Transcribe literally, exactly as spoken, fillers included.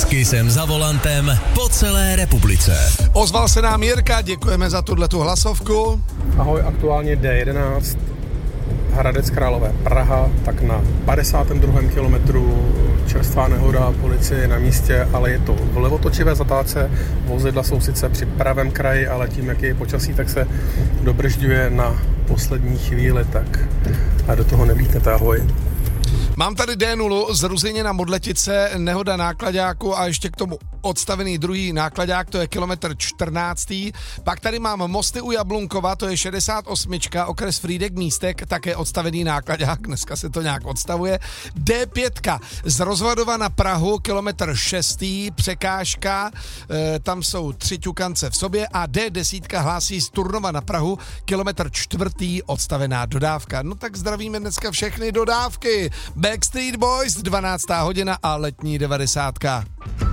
Kisem za volantem po celé republice. Ozval se nám Jirka, děkujeme za tuhletu hlasovku. Ahoj, aktuálně D jedenáct, Hradec Králové, Praha, tak na padesátém druhém kilometru čerstvá nehoda, policie je na místě, ale je to v levotočivé zatáce, vozidla jsou sice při pravém kraji, ale tím, jak je počasí, tak se dobržďuje na poslední chvíli, tak a do toho nevlítnete, ahoj. Mám tady D nula z Ruzyně na Modletice, nehoda náklaďáku a ještě k tomu odstavený druhý náklaďák, to je kilometr čtrnáctý. Pak tady mám Mosty u Jablunkova, to je šedesát osm, okres Frýdek Místek, také odstavený náklaďák, dneska se to nějak odstavuje. D pět z Rozvadova na Prahu, kilometr šestý, překážka, e, tam jsou tři ťukance v sobě a D deset hlásí z Turnova na Prahu, kilometr čtvrtý, odstavená dodávka. No tak zdravíme dneska všechny dodávky. Backstreet Boys, dvanáctá hodina a letní devadesátka.